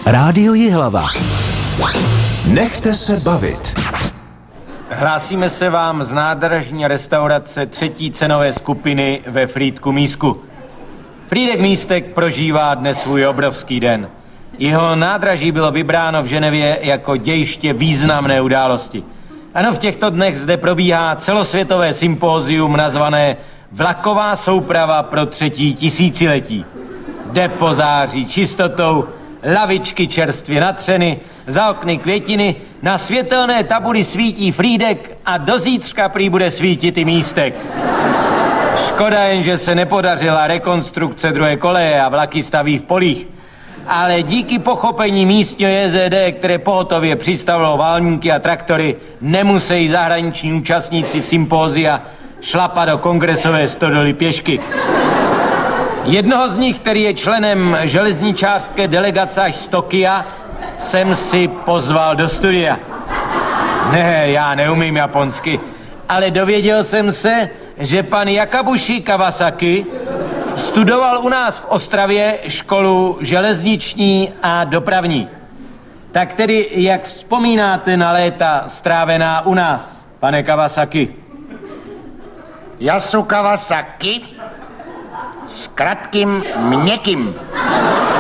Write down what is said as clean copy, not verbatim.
Rádio Jihlava. Nechte se bavit. Hlásíme se vám z nádražní restaurace 3. cenové skupiny ve Frýdku Mísku. Frýdek Místek prožívá dnes svůj obrovský den. Jeho nádraží bylo vybráno v Ženevě jako dějiště významné události. Ano, v těchto dnech zde probíhá celosvětové sympózium nazvané Vlaková souprava pro 3. tisíciletí. Jde po září čistotou, lavičky čerstvě natřeny, za okny květiny, na světelné tabuli svítí Frýdek a do zítřka prý bude svítit i Místek. Škoda jen, že se nepodařila rekonstrukce druhé koleje a vlaky staví v polích. Ale díky pochopení místního JZD, které pohotově přistavilo válníky a traktory, nemusí zahraniční účastníci sympózia šlapat do kongresové stodoly pěšky. Jednoho z nich, který je členem železničářské delegace až z Tokia, jsem si pozval do studia. Ne, já neumím japonsky, ale dověděl jsem se, že pan Jakabushi Kawasaki studoval u nás v Ostravě školu železniční a dopravní. Tak tedy, jak vzpomínáte na léta strávená u nás, pane Kawasaki? Yasu Kawasaki s krátkým měkkým.